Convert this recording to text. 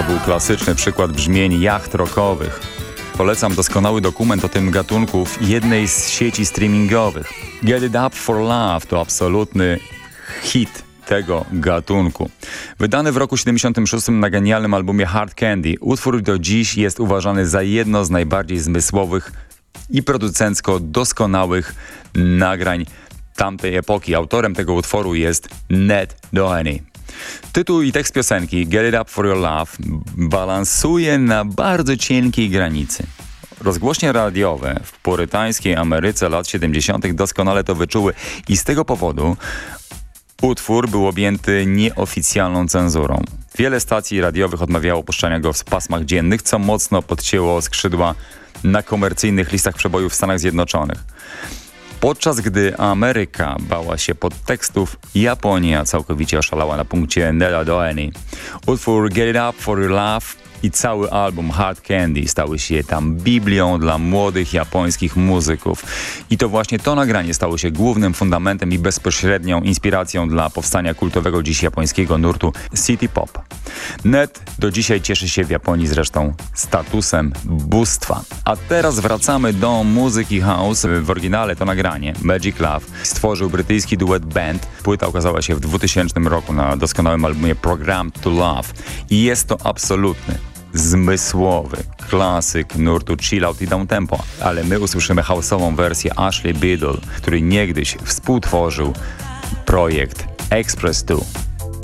To był klasyczny przykład brzmień jacht rockowych. Polecam doskonały dokument o tym gatunku w jednej z sieci streamingowych. Get It Up for Love to absolutny hit tego gatunku. Wydany w roku 76 na genialnym albumie Hard Candy, utwór do dziś jest uważany za jedno z najbardziej zmysłowych i producencko doskonałych nagrań tamtej epoki. Autorem tego utworu jest Ned Doheny. Tytuł i tekst piosenki Get It Up For Your Love balansuje na bardzo cienkiej granicy. Rozgłośnie radiowe w purytańskiej Ameryce lat 70. doskonale to wyczuły i z tego powodu utwór był objęty nieoficjalną cenzurą. Wiele stacji radiowych odmawiało puszczania go w pasmach dziennych, co mocno podcięło skrzydła na komercyjnych listach przebojów w Stanach Zjednoczonych. Podczas gdy Ameryka bała się podtekstów, Japonia całkowicie oszalała na punkcie Neda Doheny. Utwór Get It Up For Your Love i cały album Hard Candy stały się tam biblią dla młodych japońskich muzyków. I to właśnie to nagranie stało się głównym fundamentem i bezpośrednią inspiracją dla powstania kultowego dziś japońskiego nurtu City Pop. Ned do dzisiaj cieszy się w Japonii zresztą statusem bóstwa. A teraz wracamy do muzyki house. W oryginale to nagranie Magic Love stworzył brytyjski duet Band. Płyta ukazała się w 2000 roku na doskonałym albumie Programmed to Love. I jest to absolutny zmysłowy klasyk nurtu chillout i downtempo, ale my usłyszymy house'ową wersję Ashley Biddle, który niegdyś współtworzył projekt Express 2.